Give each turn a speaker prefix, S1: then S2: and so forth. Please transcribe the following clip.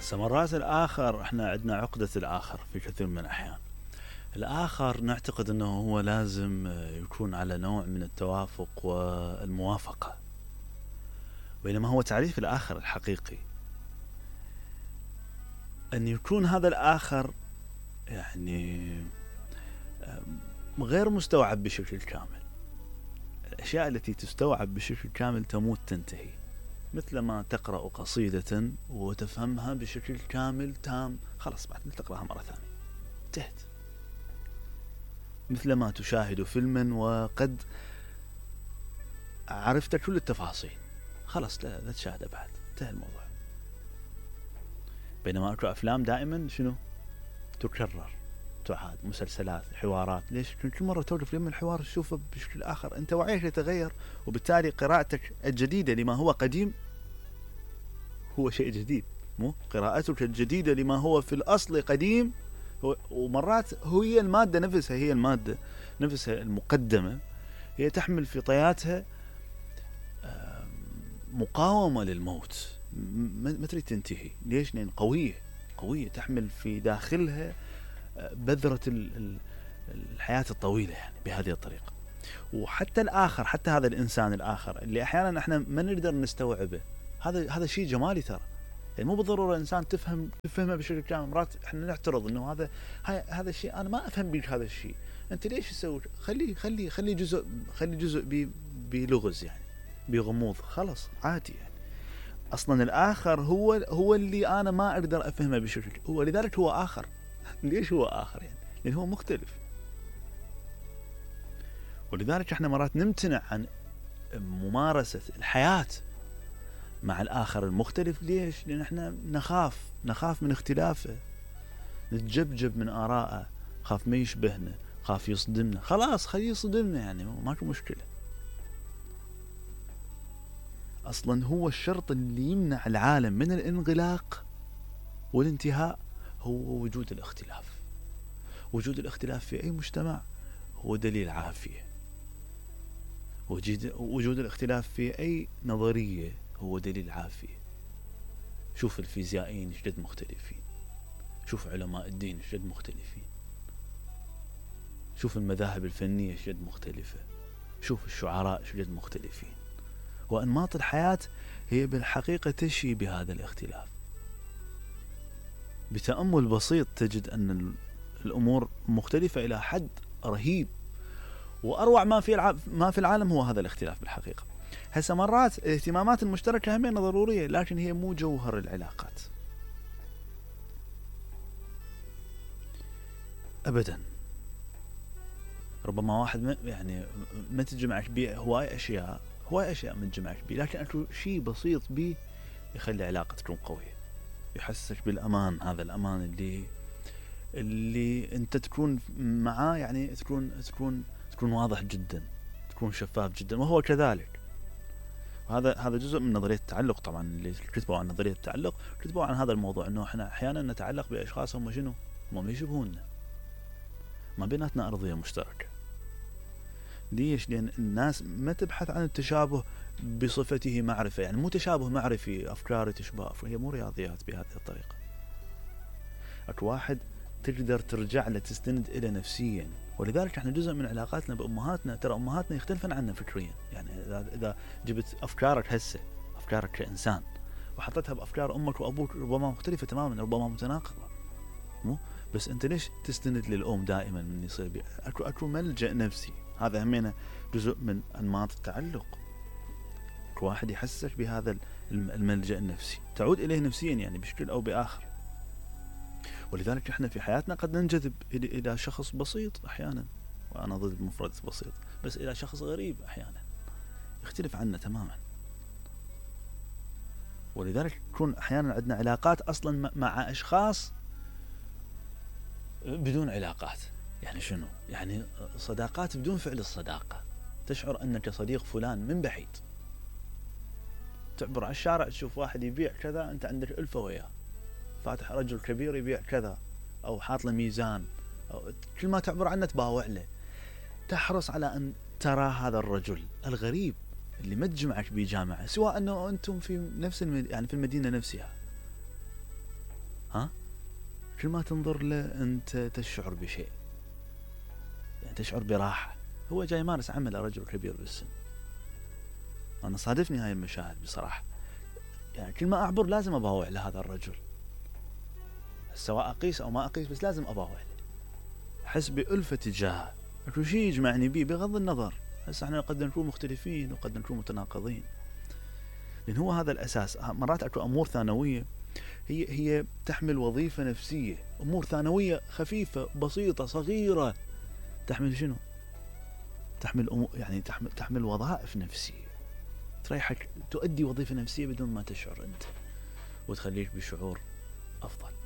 S1: مرات الآخر احنا عندنا عقدة الآخر في كثير من الأحيان. الآخر نعتقد أنه هو لازم يكون على نوع من التوافق والموافقة، بينما هو تعريف الآخر الحقيقي أن يكون هذا الآخر يعني غير مستوعب بشكل كامل. الأشياء التي تستوعب بشكل كامل تموت تنتهي، مثل ما تقرأ قصيدة وتفهمها بشكل كامل تام، خلاص بعد تقرأها مرة ثانية انتهت. مثل ما تشاهد فيلما وقد عرفت كل التفاصيل، خلاص لا تشاهده بعد، انتهى الموضوع. بينما اكو افلام دائما شنو تكرر تعاد، مسلسلات، حوارات، ليش كل مرة توقف لما الحوار تشوفه بشكل آخر، أنت وعيك يتغير، وبالتالي قراءتك الجديدة لما هو قديم هو شيء جديد، مو قراءتك الجديدة لما هو في الأصل قديم. ومرات هي المادة نفسها، هي المادة نفسها المقدمة هي تحمل في طياتها مقاومة للموت، ما تريد تنتهي. ليش؟ لأن قوية تحمل في داخلها بذرة الحياة الطويلة، يعني بهذه الطريقة. وحتى الآخر، حتى هذا الإنسان الآخر اللي أحيانا احنا ما نقدر نستوعبه، هذا شيء جمالي ترى. يعني مو بالضرورة إنسان تفهمه بشكل كامل. مرات احنا نعترض إنه هذا الشيء أنا ما أفهم بيك، هذا الشيء أنت ليش تسوي؟ خلي جزء بلغز، يعني بغموض، خلاص عادي. يعني أصلا الآخر هو اللي أنا ما أقدر أفهمه بشكل، ولذلك هو آخر. ليش هو آخر؟ يعني لأن هو مختلف. ولذلك احنا مرات نمتنع عن ممارسة الحياة مع الآخر المختلف. ليش؟ لأن احنا نخاف من اختلافه، نتجبجب من آراءه، خاف ما يشبهنا، خاف يصدمنا. خلاص خليه يصدمنا، يعني ماكو مشكلة. أصلا هو الشرط اللي يمنع العالم من الانغلاق والانتهاء هو وجود الاختلاف. وجود الاختلاف في أي مجتمع هو دليل عافية. وجود الاختلاف في أي نظرية هو دليل عافية. شوف الفيزيائيين شدد مختلفين، شوف علماء الدين شدد مختلفين، شوف المذاهب الفنية شدد مختلفة، شوف الشعراء شدد مختلفين. وأنماط الحياة هي بالحقيقة تشي بهذا الاختلاف. بتأمل بسيط تجد أن الأمور مختلفة إلى حد رهيب، وأروع ما في العالم هو هذا الاختلاف بالحقيقة. هسه مرات الاهتمامات المشتركة همين ضرورية، لكن هي مو جوهر العلاقات أبدا. ربما واحد ما تجمعك بيه هواي أشياء ما تجمعك بيه، لكن أكو شيء بسيط بيه يخلي علاقة تكون قوية، يحسسك بالأمان. هذا الأمان اللي أنت تكون معاه، يعني تكون واضح جدا، تكون شفاف جدا، وهو كذلك. هذا جزء من نظرية التعلق. طبعا اللي كتبوا عن نظرية التعلق كتبوا عن هذا الموضوع، انه احنا احيانا نتعلق باشخاص هم شنو؟ هم يشبهوننا، ما بيناتنا ارضية مشتركة. ليش؟ لان الناس ما تبحث عن التشابه بصفته معرفة، يعني مو تشابه معرفي، افكار تشبه هي مو رياضيات بهذه الطريقة. اكو واحد تقدر ترجع له، تستند إلى نفسيا. ولذلك احنا جزء من علاقاتنا بأمهاتنا، ترى أمهاتنا يختلفن عنا فكريا. يعني إذا جبت أفكارك هسه، أفكارك كإنسان، وحطيتها بأفكار أمك وأبوك، ربما مختلفة تماما، ربما متناقضة، مو بس أنت ليش تستند للأم دائما من يصير أكو ملجأ نفسي. هذا همينه جزء من أنماط التعلق. أكو واحد يحسسك بهذا الملجأ النفسي، تعود إليه نفسيا يعني بشكل أو بآخر. ولذلك احنا في حياتنا قد ننجذب الى شخص بسيط احيانا، وانا ضد مفردة بسيط، بس الى شخص غريب احيانا يختلف عنا تماما. ولذلك يكون احيانا عندنا علاقات اصلا مع اشخاص بدون علاقات. يعني شنو؟ يعني صداقات بدون فعل الصداقة. تشعر انك صديق فلان من بعيد، تعبر على الشارع تشوف واحد يبيع كذا، انت عندك ألفة وياه، فاتح رجل كبير يبيع كذا، أو حاط له ميزان، أو كل ما تعبر عنه تباوع له. تحرص على أن ترى هذا الرجل الغريب اللي ما تجمعك بجامعة، سواء أنه أنتم في نفس يعني في المدينة نفسها. ها، كل ما تنظر له أنت تشعر بشيء، يعني تشعر براحة. هو جاي يمارس عمل رجل كبير بالسن. أنا صادفني هاي المشاهد بصراحة، يعني كل ما أعبر لازم أباوع لهذا الرجل، سواء أقيس أو ما أقيس، بس لازم أباوع له، أحس بألفة تجاهه. أكو شيء يجمعني بيه بغض النظر، هسه احنا قد نكون مختلفين وقد نكون متناقضين، لأن هو هذا الأساس. مرات أكو أمور ثانوية هي تحمل وظيفة نفسية، أمور ثانوية خفيفة بسيطة صغيرة تحمل شنو؟ تحمل يعني تحمل وظائف نفسية تريحك، تؤدي وظيفة نفسية بدون ما تشعر أنت، وتخليك بشعور أفضل.